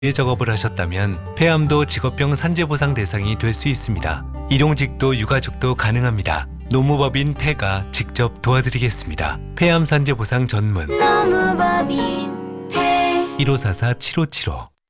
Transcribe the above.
작업을 하셨다면 폐암도 직업병 산재보상 대상이 될 수 있습니다. 일용직도 유가족도 가능합니다. 노무법인 폐가 직접 도와드리겠습니다. 폐암 산재보상 전문 노무법인 폐 1544-7575